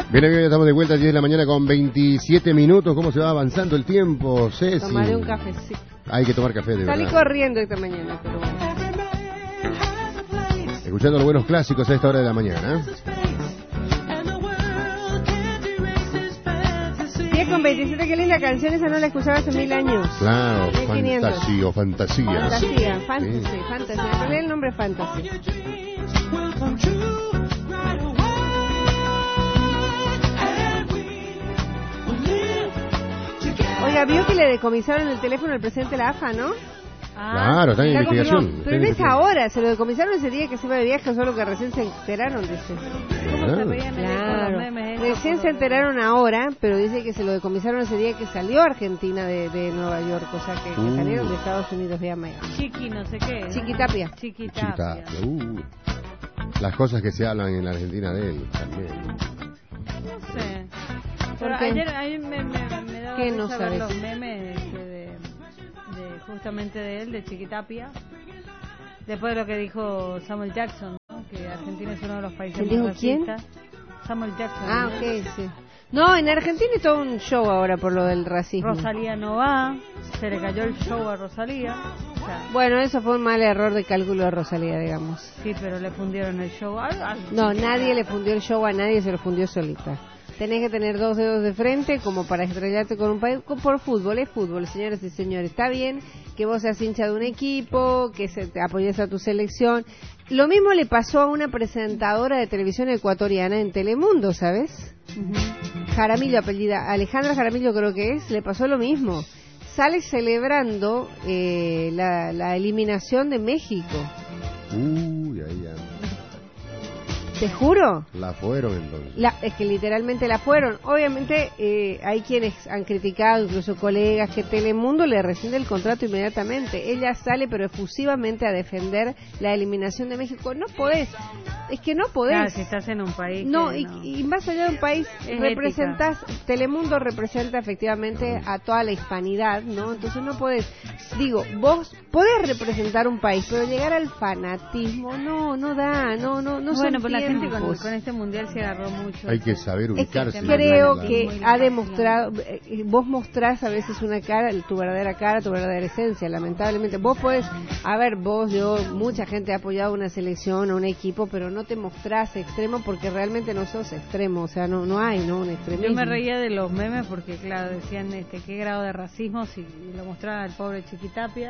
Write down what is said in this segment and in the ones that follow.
Bien, bien, estamos de vuelta a 10 de la mañana con 27 minutos. ¿Cómo se va avanzando el tiempo, Ceci? Tomaré un cafecito. Hay que tomar café, de verdad. Salí corriendo esta mañana, pero bueno. Escuchando los buenos clásicos a esta hora de la mañana. 10 con 27, qué linda canción, esa no la escuchaba hace 1000 años. Claro, 1500. fantasía o fantasía. Fantasía, fantasy, Sí. fantasy. En realidad el nombre es fantasy. Oiga, vio que le decomisaron el teléfono al presidente de la AFA, ¿no? Claro, está en Está investigación. confirmado. Pero no es ahora, se lo decomisaron ese día que se iba de viaje, solo que recién se enteraron, dice. ¿Cómo se veían Claro, los memes? recién se enteraron ahora, pero dice que se lo decomisaron ese día que salió Argentina de Nueva York, o sea que salieron de Estados Unidos de Miami. Chiqui, no sé qué. ¿no? Chiquitapia. Chiquitapia. Las cosas que se hablan en la Argentina de él también. No sé. ¿Por Pero qué? ayer me daba ¿Qué no risa ver sabes? los memes de justamente de él, de Chiquitapia. Después de lo que dijo Samuel Jackson, ¿no? Que Argentina es uno de los países ¿Quién más dijo racistas. Samuel Jackson. Ah, ¿no? ok, sí. No, en Argentina es todo un show ahora por lo del racismo. Rosalía no va, se le cayó el show a Rosalía. O sea, Bueno, eso fue un mal error de cálculo de Rosalía, digamos. sí, pero le fundieron el show. No, nadie le fundió el show a nadie, se lo fundió solita. Tenés que tener 2 dedos de frente como para estrellarte con un país. Por fútbol, es fútbol, señores y señores. Está bien que vos seas hincha de un equipo, que te apoyes a tu selección. Lo mismo le pasó a una presentadora de televisión ecuatoriana en Telemundo, ¿sabes? Jaramillo, apellida Alejandra Jaramillo creo que es, le pasó lo mismo. Sale celebrando la eliminación de México. Uy, ahí ya. Te juro. La fueron entonces. Es que literalmente la fueron. Obviamente hay quienes han criticado, incluso colegas, que Telemundo le rescinde el contrato inmediatamente. Ella sale pero efusivamente a defender la eliminación de México. No podés. Es que no podés. Claro, si estás en un país. No, que y más allá de un país, Es representas, Telemundo representa efectivamente a toda la hispanidad, ¿no? Entonces no podés, digo, vos podés representar un país, pero llegar al fanatismo, no da, no Bueno, son pues la gente tiempos. con este mundial se agarró mucho. Hay que saber Es que ubicarse. creo ¿no? que Muy ha bien. demostrado, vos mostrás a veces una cara, tu verdadera cara, tu verdadera esencia, lamentablemente. Vos podés, a ver, vos, yo, mucha gente ha apoyado una selección o un equipo, pero no te mostrás extremo porque realmente no sos extremo, o sea, no hay, ¿no? Un extremismo. Yo me reía de los memes porque, claro, decían qué grado de racismo si lo mostraban al pobre Chiquitapia.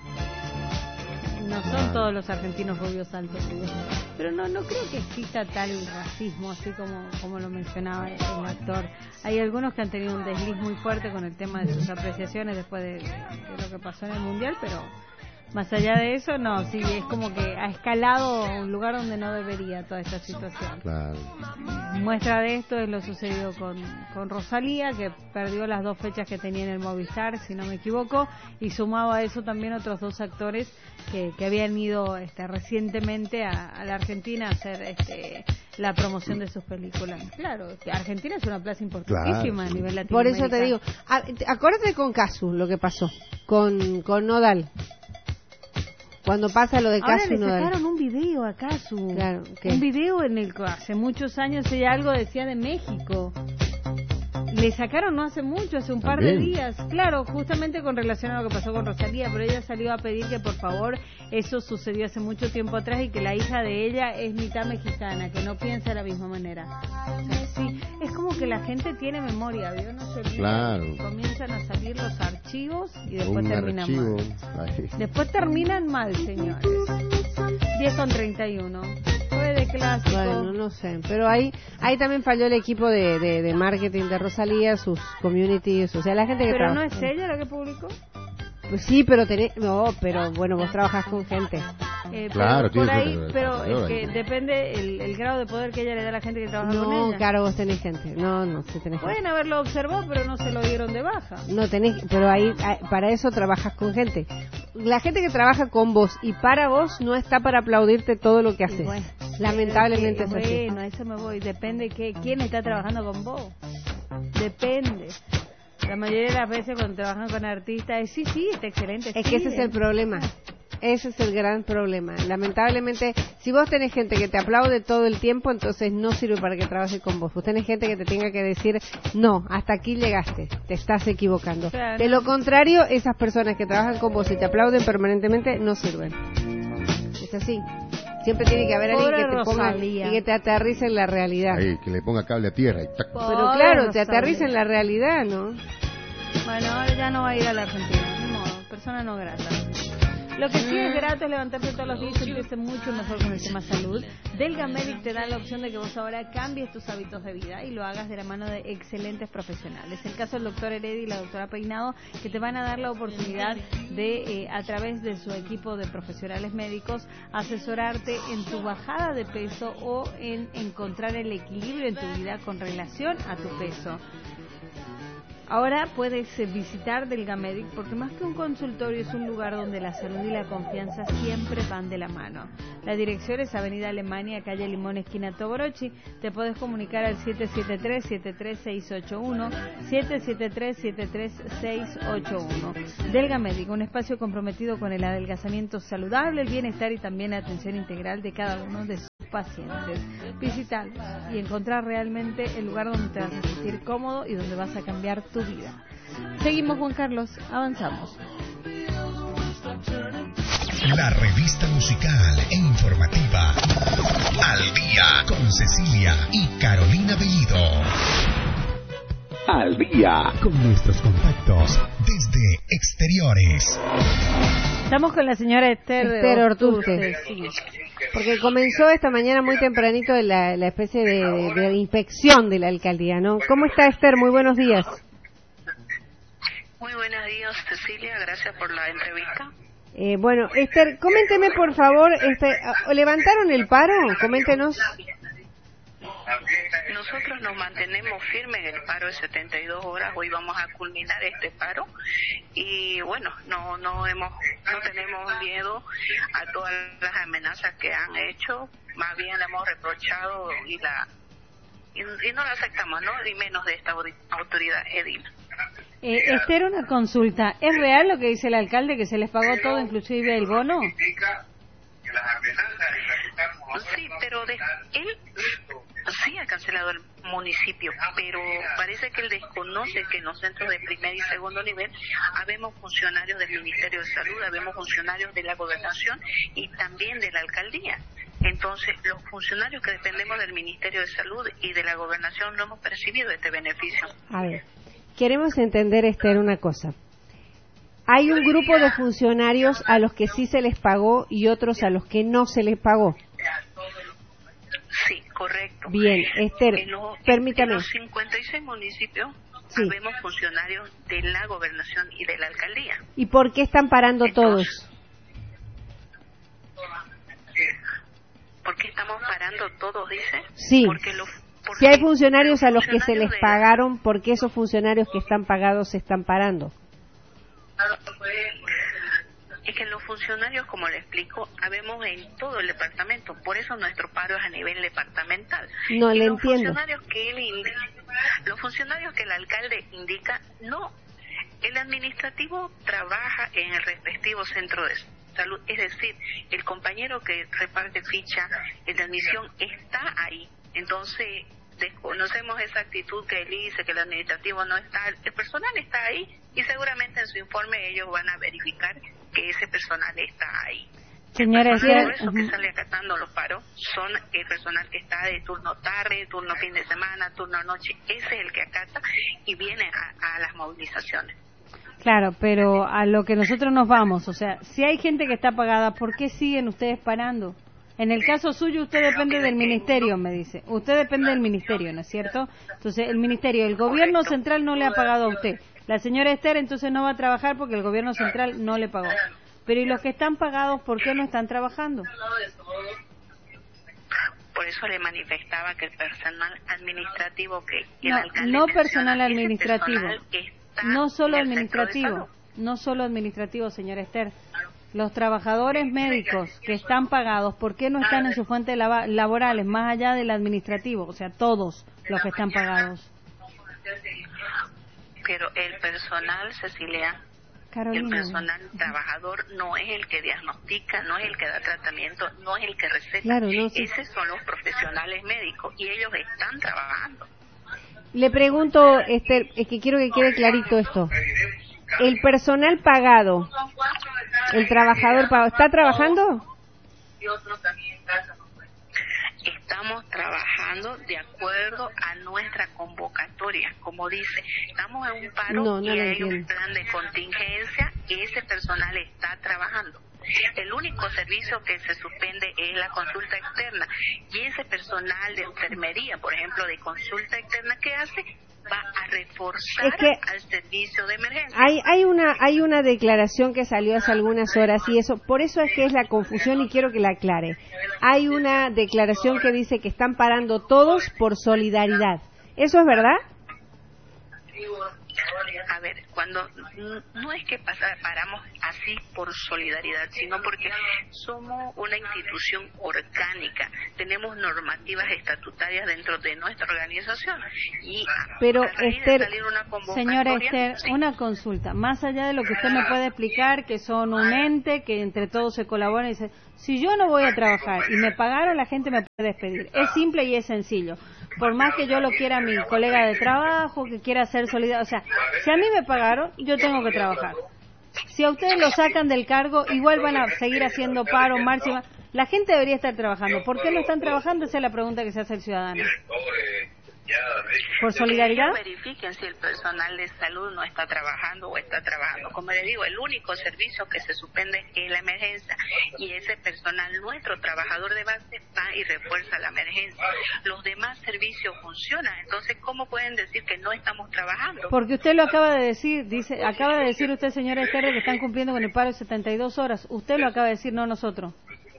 No son todos los argentinos rubios altos, digo. Pero no creo que exista tal racismo así como lo mencionaba el actor. Hay algunos que han tenido un desliz muy fuerte con el tema de sus apreciaciones después de lo que pasó en el mundial, pero más allá de eso, no, sí, es como que ha escalado a un lugar donde no debería toda esta situación. Claro. Muestra de esto es lo sucedido con Rosalía, que perdió las 2 fechas que tenía en el Movistar, si no me equivoco, y sumado a eso también otros 2 actores que habían ido recientemente a la Argentina a hacer la promoción de sus películas. Claro, que Argentina es una plaza importantísima Claro, a nivel Por latinoamericano. eso te digo, acuérdate con Casu lo que pasó, con Nodal. Cuando pasa lo de Ahora Casu le Nodal. sacaron un video a Casu. Claro, ¿qué? Un video en el que hace muchos años ella algo decía de México. Le sacaron no hace mucho, hace un par de También. días. Claro, justamente con relación a lo que pasó con Rosalía, pero ella salió a pedir que por favor, eso sucedió hace mucho tiempo atrás y que la hija de ella es mitad mexicana, que no piensa de la misma manera. O sea, sí, es como que la gente tiene memoria, ¿vio? No se olvida. Claro. Comienzan a salir los archivos y después Un terminan archivo. mal. Ahí. Después terminan mal, señores. 10:31. Fue de clásico. Bueno, no sé, pero ahí también falló el equipo de marketing de Rosalía, sus communities, o sea, la gente que Pero no trabaja. es ella la que publicó. Pues sí, pero pero bueno, vos trabajás con gente. Claro, pero por tiene ahí, que- pero es que ahí. depende el grado de poder que ella le da a la gente que trabaja con No, ella. claro, vos tenés gente. No, sí tenés gente. Pueden haberlo observado, pero no se lo dieron de baja. No tenés, pero para eso trabajas con gente. La gente que trabaja con vos y para vos no está para aplaudirte todo lo que haces. Y bueno, Lamentablemente es así. Bueno, a eso me voy. Depende quién está trabajando con vos. Depende. La mayoría de las veces cuando trabajan con artistas es sí, está excelente. Es que ese es el problema. Ese es el gran problema. Lamentablemente, si vos tenés gente que te aplaude todo el tiempo, entonces no sirve para que trabaje con vos. Vos tenés gente que te tenga que decir, no, hasta aquí llegaste, te estás equivocando. Claro. De lo contrario, esas personas que trabajan con vos y te aplauden permanentemente, no sirven. Es así. Siempre tiene que haber alguien Pobre que te ponga Rosalía. y que te aterrice en la realidad. Ahí, que le ponga cable a tierra y tac. Pero Pobre claro, te Rosalía. aterriza en la realidad, ¿no? Bueno, ahora ya no va a ir a la Argentina, ni modo, persona no grata. Lo que sí es grato es levantarse todos los días y sentirse mucho mejor con el tema salud. Delga Medic te da la opción de que vos ahora cambies tus hábitos de vida y lo hagas de la mano de excelentes profesionales. El caso del doctor Heredia y la doctora Peinado, que te van a dar la oportunidad de, a través de su equipo de profesionales médicos, asesorarte en tu bajada de peso o en encontrar el equilibrio en tu vida con relación a tu peso. Ahora puedes visitar Delga Medic porque más que un consultorio es un lugar donde la salud y la confianza siempre van de la mano. La dirección es Avenida Alemania, calle Limón, esquina Togorochi. Te puedes comunicar al 773-73681, 773-73681. Delga Medic, un espacio comprometido con el adelgazamiento saludable, el bienestar y también la atención integral de cada uno de sus pacientes. Visitarlos y encontrar realmente el lugar donde te vas a sentir cómodo y donde vas a cambiar tu vida. Seguimos, Juan Carlos, avanzamos. La revista musical e informativa Al Día con Cecilia y Carolina Bellido. Al Día con nuestros contactos desde exteriores. Estamos con la señora Esther Ortúzar. Sí. Porque comenzó esta mañana muy tempranito la especie de inspección de la alcaldía, ¿no? ¿Cómo está, Esther? Muy buenos días. Muy buenos días, Cecilia, gracias por la entrevista. Bueno, Esther, coménteme por favor, ¿levantaron el paro? Coméntenos. Nosotros nos mantenemos firmes en el paro de 72 horas, hoy vamos a culminar este paro y bueno, no tenemos miedo a todas las amenazas que han hecho, más bien le hemos reprochado y no la aceptamos, ¿no? Y menos de esta autoridad edil. Esther, una consulta. ¿Es real lo que dice el alcalde, que se les pagó todo, inclusive el bono? Sí, pero él sí ha cancelado el municipio, pero parece que él desconoce que en los centros de primer y segundo nivel habemos funcionarios del Ministerio de Salud, habemos funcionarios de la Gobernación y también de la Alcaldía. Entonces, los funcionarios que dependemos del Ministerio de Salud y de la Gobernación no hemos percibido este beneficio. A ver, queremos entender, Esther, una cosa. Hay un grupo de funcionarios a los que sí se les pagó y otros a los que no se les pagó. Sí, correcto. Bien, Esther, permítame. En los 56 municipios Sí. habemos funcionarios de la Gobernación y de la Alcaldía. ¿Y por qué están parando todos? ¿Por qué estamos parando todos, dice? Sí. Porque Si hay funcionarios a los que se les funcionarios de- pagaron, ¿por qué esos funcionarios que están pagados se están parando? Es que los funcionarios, como le explico, habemos en todo el departamento, por eso nuestro paro es a nivel departamental. No Y le los entiendo. funcionarios que los funcionarios que el alcalde indica, no. El administrativo trabaja en el respectivo centro de salud, es decir, el compañero que reparte ficha de admisión está ahí. Entonces, desconocemos esa actitud que él dice, que el administrativo no está, el personal está ahí y seguramente en su informe ellos van a verificar que ese personal está ahí. Señora El personal Esther, grueso que sale acatando los paros son el personal que está de turno tarde, turno fin de semana, turno noche, ese es el que acata y viene a las movilizaciones. claro, pero a lo que nosotros nos vamos, o sea, si hay gente que está pagada, ¿por qué siguen ustedes parando? En el caso suyo, usted depende del ministerio, me dice. Usted depende del ministerio, ¿no es cierto? Entonces, el ministerio, el gobierno central no le ha pagado a usted. La señora Esther entonces no va a trabajar porque el gobierno central no le pagó. Pero ¿y los que están pagados, por qué no están trabajando? Por eso le manifestaba que el personal administrativo que el No, alcalde no menciona, personal ese administrativo. personal está No solo en el centro de administrativo, salud. no solo administrativo, señora Esther. Los trabajadores médicos que están pagados, ¿por qué no están en sus fuentes laborales, más allá del administrativo? O sea, todos los que están pagados. Pero el personal, Cecilia, Carolina. El personal trabajador no es el que diagnostica, no es el que da tratamiento, no es el que receta. Claro, no, sí. Esos son los profesionales médicos y ellos están trabajando. Le pregunto, Esther, es que quiero que quede clarito esto. El personal pagado, el trabajador pagado, ¿está trabajando? Estamos trabajando de acuerdo a nuestra convocatoria, como dice, estamos en un paro y hay un plan de contingencia, ese personal está trabajando. El único servicio que se suspende es la consulta externa y ese personal de enfermería, por ejemplo, de consulta externa, ¿qué hace? Va a reforzar al servicio de emergencia. Hay una declaración que salió hace algunas horas y eso, por eso es que es la confusión y quiero que la aclare. Hay una declaración que dice que están parando todos por solidaridad. ¿Eso es verdad? A ver, cuando no es que paramos así por solidaridad, sino porque somos una institución orgánica, tenemos normativas estatutarias dentro de nuestra organización y pero Esther, señora Esther, sí. Una consulta, más allá de lo que usted me puede explicar, que son un ente, que entre todos se colaboran y dice, si yo no voy a trabajar y me pagaron, la gente me puede despedir, es simple y es sencillo. Por más que yo lo quiera a mi colega de trabajo, que quiera ser solidario, o sea, si a mí me pagaron, yo tengo que trabajar. Si a ustedes lo sacan del cargo, igual van a seguir haciendo paro, marcha. La gente debería estar trabajando. ¿Por qué no están trabajando? Esa es la pregunta que se hace el ciudadano. ¿Por solidaridad? Que verifiquen si el personal de salud no está trabajando o está trabajando. Como le digo, el único servicio que se suspende es la emergencia y ese personal, nuestro trabajador de base, va y refuerza la emergencia. Los demás servicios funcionan, entonces ¿cómo pueden decir que no estamos trabajando? Porque usted lo acaba de decir, acaba de decir usted, señora Esther, que están cumpliendo con el paro de 72 horas. Usted lo acaba de decir, no nosotros.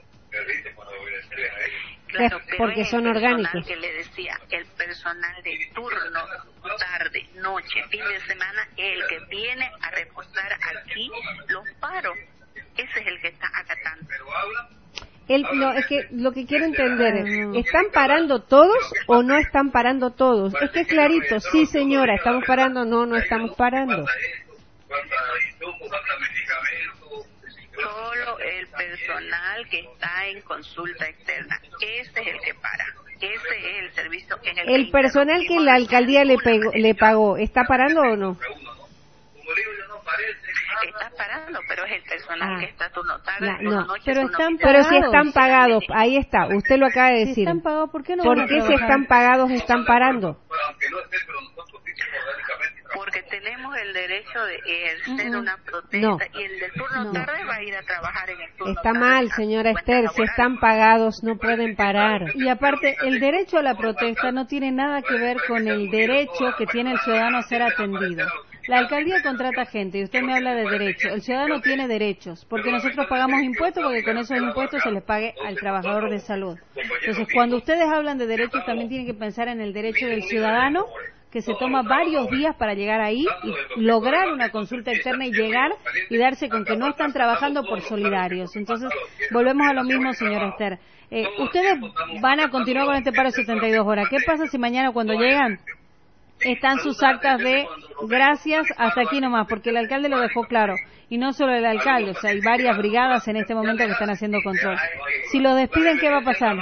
Claro, pero porque son orgánicos. Que le decía, el personal de turno, tarde, noche, fin de semana, es el que viene a reforzar aquí los paros. Ese es el que está acatando. No, es que lo que quiero entender es, ¿están parando todos o no están parando todos? Es que es clarito, sí señora, ¿estamos parando? No, no estamos parando. Solo el personal que está en consulta externa, ese es el que para, ese es el servicio en el personal que la alcaldía le pagó, ¿está parando o no? Está parando, pero es el personal que está turno tarde, no, noche, pero si están pagados, ahí está, usted lo acaba de decir. Si están pagados, ¿por qué no? ¿Por qué si están pagados están parando? Porque tenemos el derecho de ejercer una protesta y el del turno tarde va a ir a trabajar en el turno Está tarde. mal, señora Esther, si están pagados no pueden parar. Y aparte, el derecho a la protesta no tiene nada que ver con el derecho que tiene el ciudadano a ser atendido. La alcaldía contrata gente y usted me habla de derechos. El ciudadano tiene derechos, porque nosotros pagamos impuestos, porque con esos impuestos se les pague al trabajador de salud. Entonces, cuando ustedes hablan de derechos, también tienen que pensar en el derecho del ciudadano, que se toma varios días para llegar ahí y lograr una consulta externa y llegar y darse con que no están trabajando por solidarios. Entonces, volvemos a lo mismo, señora Esther. Ustedes van a continuar con este paro de 72 horas. ¿Qué pasa si mañana cuando llegan están sus actas de gracias hasta aquí nomás? Porque el alcalde lo dejó claro. Y no solo el alcalde, o sea, hay varias brigadas en este momento que están haciendo control. Si lo despiden, ¿qué va a pasar?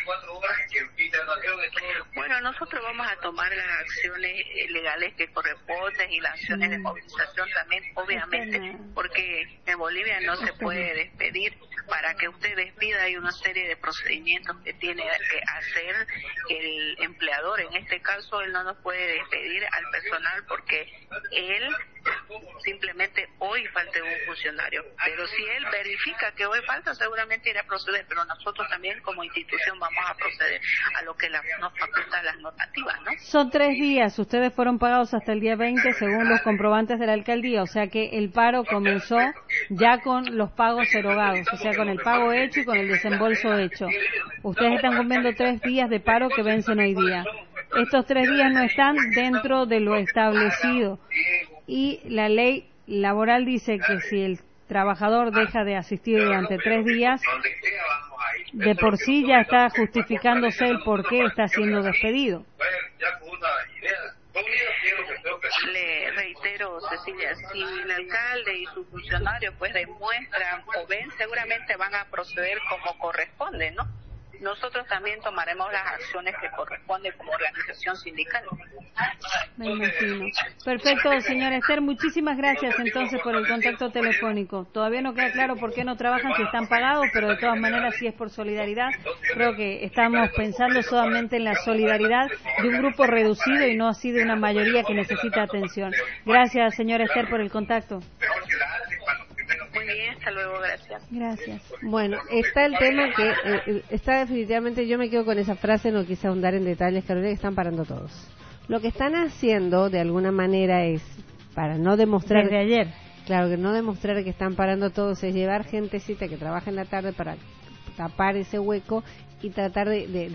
Bueno, nosotros vamos a tomar las acciones legales que corresponden y las acciones de movilización también, obviamente, porque en Bolivia no se puede despedir. Para que usted despida hay una serie de procedimientos que tiene que hacer el empleador. En este caso, él no nos puede despedir al personal porque él simplemente hoy falta un funcionario. Pero si él verifica que hoy falta, seguramente irá a proceder. Pero nosotros también como institución vamos a proceder a lo que nos facultan las normativas, ¿no? Son 3 días. Ustedes fueron pagados hasta el día 20 según los comprobantes de la alcaldía. O sea que el paro comenzó ya con los pagos erogados. O sea, con el pago hecho y con el desembolso hecho. Ustedes están cumpliendo 3 días de paro que vencen hoy día. Estos 3 días no están dentro de lo establecido. Y la ley laboral dice que si el trabajador deja de asistir durante 3 días, de por sí ya está justificándose el por qué está siendo despedido. le reitero, Cecilia, si el alcalde y sus funcionarios pues demuestran o ven, seguramente van a proceder como corresponde, ¿no? Nosotros también tomaremos las acciones que corresponden como organización sindical. Me imagino. Perfecto, señora Esther, muchísimas gracias entonces por el contacto telefónico. Todavía no queda claro por qué no trabajan, si están pagados, pero de todas maneras si es por solidaridad. Creo que estamos pensando solamente en la solidaridad de un grupo reducido y no así de una mayoría que necesita atención. Gracias, señora Esther, por el contacto. Muy bien, hasta luego, gracias. Gracias. Bueno, está el tema que está definitivamente, yo me quedo con esa frase, no quise ahondar en detalles, Carolina, que están parando todos. Lo que están haciendo, de alguna manera, es, para no demostrar... Desde ayer. Claro, que no demostrar que están parando todos, es llevar gentecita que trabaja en la tarde para tapar ese hueco y tratar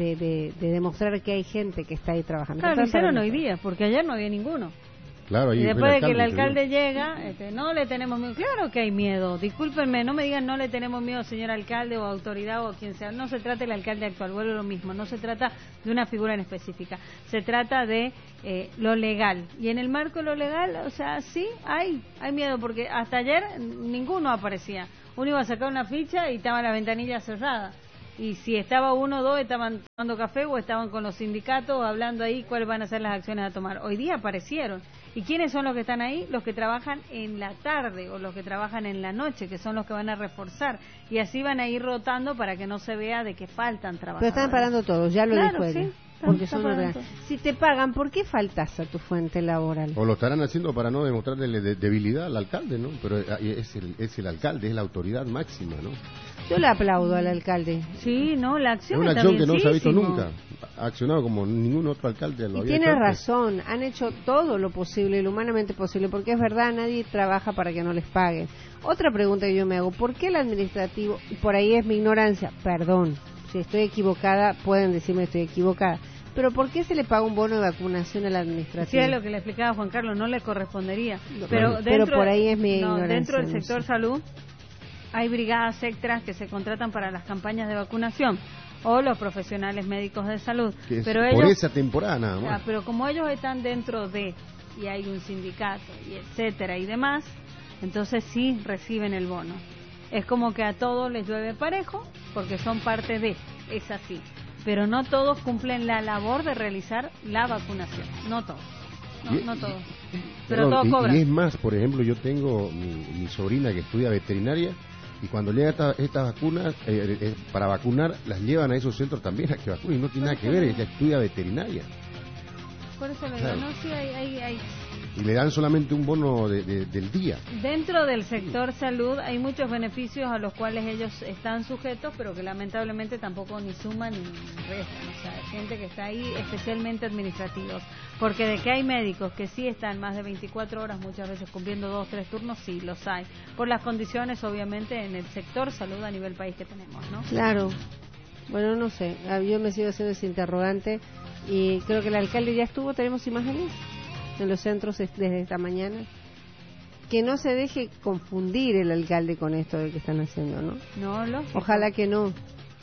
de demostrar que hay gente que está ahí trabajando. Claro, lo hicieron hoy día, porque ayer no había ninguno. Claro, y después de que el alcalde llega, no le tenemos miedo. Claro que hay miedo. Discúlpenme, no me digan no le tenemos miedo, señor alcalde o autoridad o quien sea. No se trata del alcalde actual, vuelve lo mismo. No se trata de una figura en específica. Se trata de lo legal. Y en el marco de lo legal, o sea, sí, hay miedo, porque hasta ayer ninguno aparecía. Uno iba a sacar una ficha y estaba la ventanilla cerrada. Y si estaba uno o dos, estaban tomando café o estaban con los sindicatos hablando ahí cuáles van a ser las acciones a tomar. Hoy día aparecieron. ¿Y quiénes son los que están ahí? Los que trabajan en la tarde o los que trabajan en la noche, que son los que van a reforzar. Y así van a ir rotando para que no se vea de que faltan trabajadores. Pero están parando todos, ya lo dijo ella. Sí. Porque son orgánicos. Si te pagan, ¿por qué faltas a tu fuente laboral? O lo estarán haciendo para no demostrarle debilidad al alcalde, ¿no? Pero es el alcalde, es la autoridad máxima, ¿no? Yo le aplaudo al alcalde. Sí, no, la acción es una acción que no se ha visto nunca. Ha accionado como ningún otro alcalde lo había hecho. Y tiene razón, han hecho todo lo posible, lo humanamente posible, porque es verdad, nadie trabaja para que no les paguen. Otra pregunta que yo me hago, ¿por qué el administrativo, y por ahí es mi ignorancia, perdón, si estoy equivocada, pueden decirme estoy equivocada, pero ¿por qué se le paga un bono de vacunación al administrativo? Sí, es lo que le explicaba Juan Carlos, no le correspondería. Pero por ahí es mi ignorancia. Dentro del sector salud hay brigadas extras que se contratan para las campañas de vacunación o los profesionales médicos de salud. Pero por esa temporada nada más. Pero como ellos están dentro de, y hay un sindicato, y etcétera y demás, entonces sí reciben el bono. Es como que a todos les llueve parejo, porque son parte de, es así. Pero no todos cumplen la labor de realizar la vacunación, no todos. No todos. Pero todos cobran. Y es más, por ejemplo, yo tengo mi sobrina que estudia veterinaria, y cuando llega estas vacunas, para vacunar, las llevan a esos centros también a que vacunen, y no tiene nada que ver, ella estudia veterinaria. Por eso le digo, no, sí hay... Y le dan solamente un bono del día. Dentro del sector salud hay muchos beneficios a los cuales ellos están sujetos, pero que lamentablemente tampoco ni suman ni restan. O sea, hay gente que está ahí, especialmente administrativos. Porque de que hay médicos que sí están más de 24 horas, muchas veces cumpliendo 2 o 3 turnos, sí, los hay. Por las condiciones, obviamente, en el sector salud a nivel país que tenemos, ¿no? Claro. Bueno, no sé. Yo me sigo haciendo ese interrogante y creo que el alcalde ya estuvo. ¿Tenemos imágenes en los centros desde esta mañana? Que no se deje confundir el alcalde con esto de que están haciendo, ¿no? No, lógico. Ojalá que no.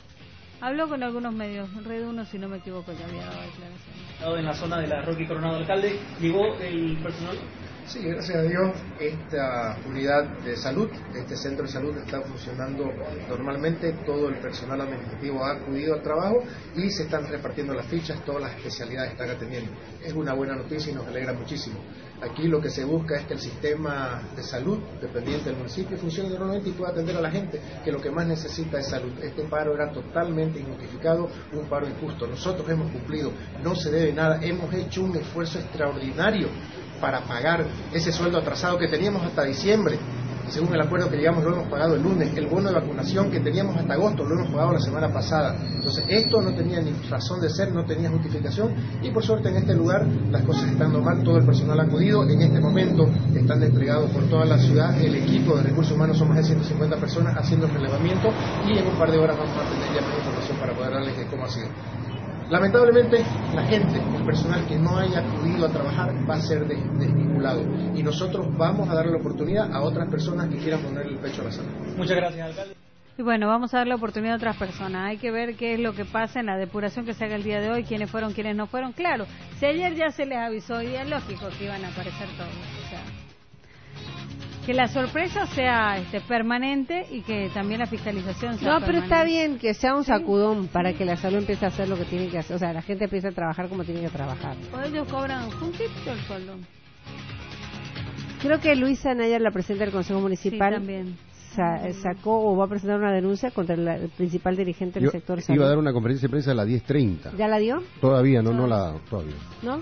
Habló con algunos medios, Red 1, si no me equivoco, ya había dado declaraciones. En la zona de la Roque Coronado Alcalde, ¿llegó el personal? Sí, gracias a Dios, esta unidad de salud, este centro de salud está funcionando normalmente, todo el personal administrativo ha acudido al trabajo y se están repartiendo las fichas, todas las especialidades están atendiendo. Es una buena noticia y nos alegra muchísimo. Aquí lo que se busca es que el sistema de salud dependiente del municipio funcione normalmente y pueda atender a la gente, que lo que más necesita es salud. Este paro era totalmente injustificado, un paro injusto. Nosotros hemos cumplido, no se debe nada, hemos hecho un esfuerzo extraordinario para pagar ese sueldo atrasado que teníamos hasta diciembre. Según el acuerdo que llegamos, lo hemos pagado el lunes. El bono de vacunación que teníamos hasta agosto lo hemos pagado la semana pasada. Entonces, esto no tenía ni razón de ser, no tenía justificación. Y por suerte, en este lugar, las cosas están normal. Todo el personal ha acudido. En este momento, están desplegados por toda la ciudad. El equipo de recursos humanos son más de 150 personas haciendo el relevamiento. Y en un par de horas vamos a tener ya más información para poder darles de cómo ha sido. Lamentablemente, la gente, el personal que no haya acudido a trabajar va a ser desvinculado y nosotros vamos a dar la oportunidad a otras personas que quieran poner el pecho a la sala. Muchas gracias, alcalde. Y bueno, vamos a dar la oportunidad a otras personas. Hay que ver qué es lo que pasa en la depuración que se haga el día de hoy, quiénes fueron, quiénes no fueron. Claro, si ayer ya se les avisó, y es lógico que iban a aparecer todos. O sea, que la sorpresa sea permanente y que también la fiscalización sea No, pero permanente. está bien que sea un sacudón para que la salud empiece a hacer lo que tiene que hacer. O sea, la gente empiece a trabajar como tiene que trabajar. ¿O ellos cobran juntito el sueldo? Creo que Luisa Nayar, la presidenta del Consejo Municipal, Sí, también. Sacó o va a presentar una denuncia contra el principal dirigente del sector salud. Iba a dar una conferencia de prensa a las 10:30. ¿Ya la dio? Todavía, no la todavía. ¿No?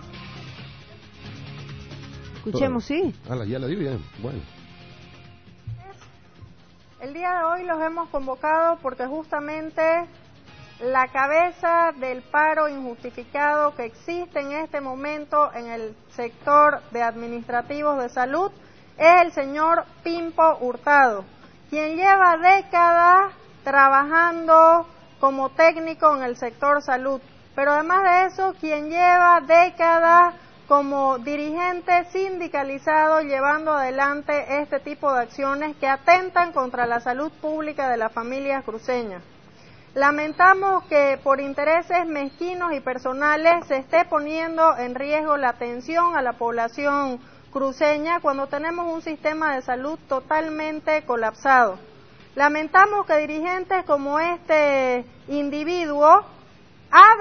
Escuchemos, sí. Ya la dio, ya. Bueno. El día de hoy los hemos convocado porque justamente la cabeza del paro injustificado que existe en este momento en el sector de administrativos de salud es el señor Pimpo Hurtado, quien lleva décadas trabajando como técnico en el sector salud, pero además de eso, quien lleva décadas como dirigente sindicalizado llevando adelante este tipo de acciones que atentan contra la salud pública de las familias cruceñas. Lamentamos que por intereses mezquinos y personales se esté poniendo en riesgo la atención a la población cruceña cuando tenemos un sistema de salud totalmente colapsado. Lamentamos que dirigentes como este individuo